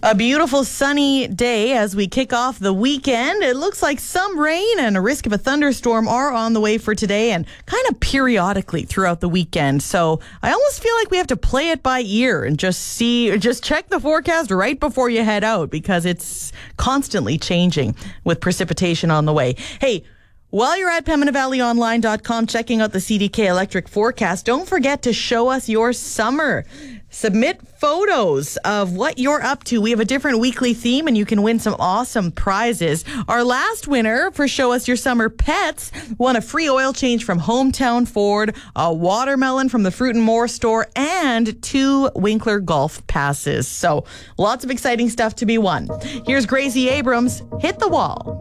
A beautiful sunny day as we kick off the weekend. It looks like some rain and a risk of a thunderstorm are on the way for today and kind of periodically throughout the weekend. So I almost feel like we have to play it by ear and just check the forecast right before you head out because it's constantly changing with precipitation on the way. Hey, while you're at PembinaValleyOnline.com checking out the CDK Electric forecast, don't forget to show us your summer. Submit photos of what you're up to. We have a different weekly theme and you can win some awesome prizes. Our last winner for Show Us Your Summer Pets won a free oil change from Hometown Ford, a watermelon from the Fruit and More store, and 2 Winkler golf passes. So lots of exciting stuff to be won. Here's Gracie Abrams, Hit the Wall.